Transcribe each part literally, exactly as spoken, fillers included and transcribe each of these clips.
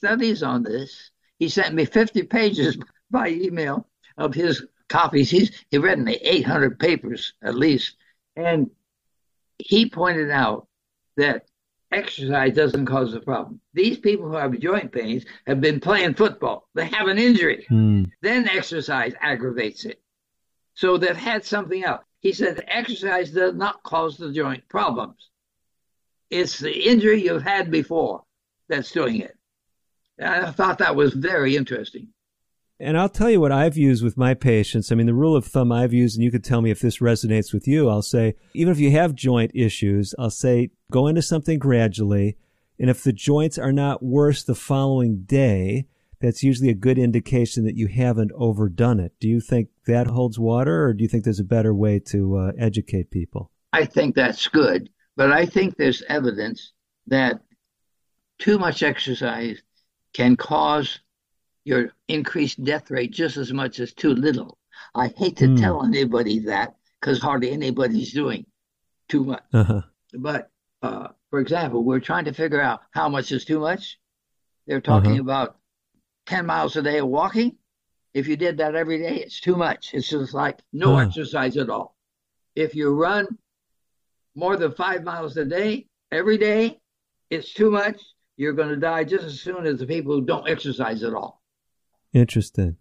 studies on this. He sent me fifty pages by email of his copies. He's he read me eight hundred papers at least, and he pointed out that exercise doesn't cause the problem. These people who have joint pains have been playing football. They have an injury. Hmm. Then exercise aggravates it. So they've had something else. He said exercise does not cause the joint problems. It's the injury you've had before that's doing it. And I thought that was very interesting. And I'll tell you what I've used with my patients. I mean, the rule of thumb I've used, and you could tell me if this resonates with you, I'll say, even if you have joint issues, I'll say, go into something gradually. And if the joints are not worse the following day, that's usually a good indication that you haven't overdone it. Do you think that holds water, or do you think there's a better way to uh, educate people? I think that's good, but I think there's evidence that too much exercise can cause your increased death rate just as much as too little. I hate to mm. tell anybody that because hardly anybody's doing too much. Uh-huh. But, uh, for example, we're trying to figure out how much is too much. They're talking uh-huh. about ten miles a day of walking. If you did that every day, it's too much. It's just like no uh-huh. exercise at all. If you run more than five miles a day, every day, it's too much. You're going to die just as soon as the people who don't exercise at all. Interesting.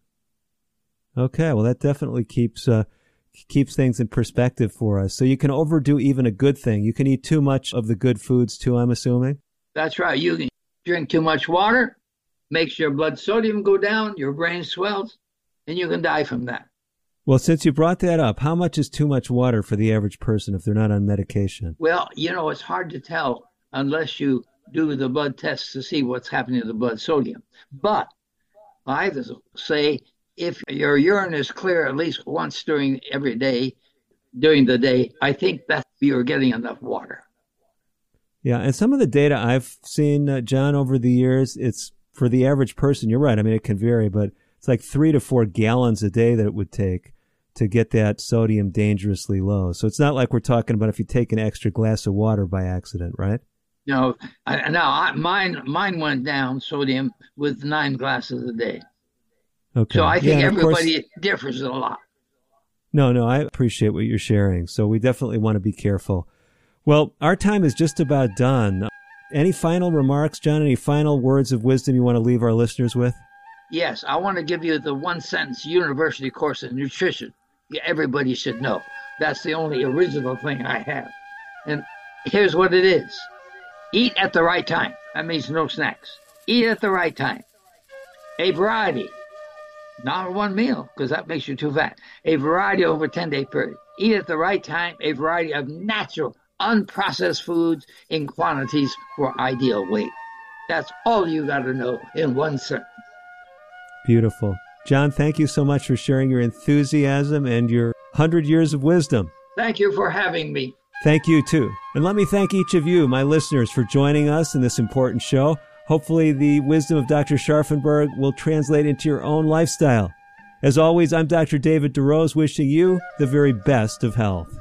Okay, well, that definitely keeps uh, keeps things in perspective for us. So you can overdo even a good thing. You can eat too much of the good foods too, I'm assuming? That's right. You can drink too much water, makes your blood sodium go down, your brain swells, and you can die from that. Well, since you brought that up, how much is too much water for the average person if they're not on medication? Well, you know, it's hard to tell unless you do the blood tests to see what's happening to the blood sodium. But I say if your urine is clear at least once during every day, during the day, I think that you're getting enough water. Yeah, and some of the data I've seen, uh, John, over the years, it's for the average person, you're right, I mean, it can vary, but it's like three to four gallons a day that it would take to get that sodium dangerously low. So it's not like we're talking about if you take an extra glass of water by accident, right? No, I, now I, mine mine went down sodium with nine glasses a day. Okay. So I think yeah, everybody course, differs a lot. No, no, I appreciate what you're sharing. So we definitely want to be careful. Well, our time is just about done. Any final remarks, John? Any final words of wisdom you want to leave our listeners with? Yes, I want to give you the one sentence university course in nutrition. Everybody should know. That's the only original thing I have. And here's what it is. Eat at the right time. That means no snacks. Eat at the right time. A variety. Not one meal, because that makes you too fat. A variety over a ten-day period. Eat at the right time. A variety of natural, unprocessed foods in quantities for ideal weight. That's all you got to know in one sentence. Beautiful. John, thank you so much for sharing your enthusiasm and your one hundred years of wisdom. Thank you for having me. Thank you, too. And let me thank each of you, my listeners, for joining us in this important show. Hopefully the wisdom of Doctor Scharfenberg will translate into your own lifestyle. As always, I'm Doctor David DeRose, wishing you the very best of health.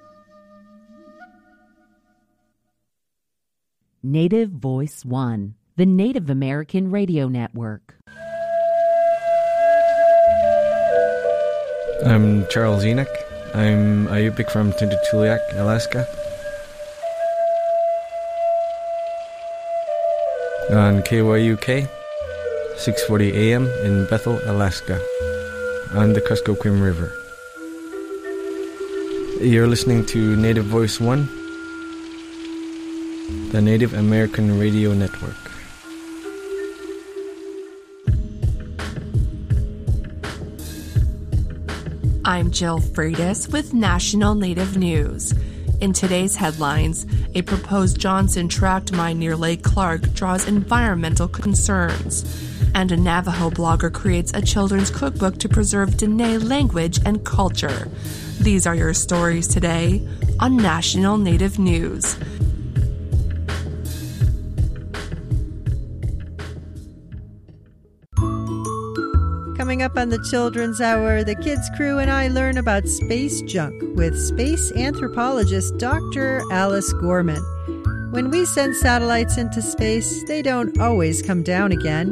Native Voice One, the Native American Radio Network. I'm Charles Enoch. I'm a Yupik from Tututuliak, Alaska. On K Y U K, six forty A M in Bethel, Alaska, on the Kuskokwim River. You're listening to Native Voice One, the Native American Radio Network. I'm Jill Freitas with National Native News. In today's headlines, a proposed Johnson tract mine near Lake Clark draws environmental concerns, and a Navajo blogger creates a children's cookbook to preserve Dene language and culture. These are your stories today on National Native News. Coming up on the Children's Hour, the Kids Crew and I learn about space junk with space anthropologist Doctor Alice Gorman. When we send satellites into space, they don't always come down again.